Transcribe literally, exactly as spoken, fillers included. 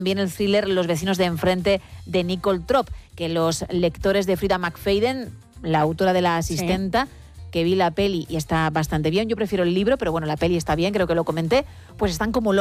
También el thriller Los vecinos de enfrente de Nicole Trop, que los lectores de Frida McFadden, la autora de La asistenta, sí. que vi la peli y está bastante bien. Yo prefiero el libro, pero bueno, la peli está bien, creo que lo comenté, pues están como